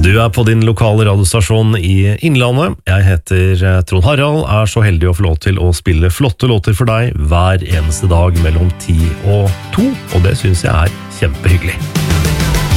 Du på din lokale radiostasjon i Innlandet. Jeg heter Trond Harald, så heldig å få lov til å spille flotte låter for deg hver eneste dag mellom 10 og 2, og det synes jeg kjempehyggelig.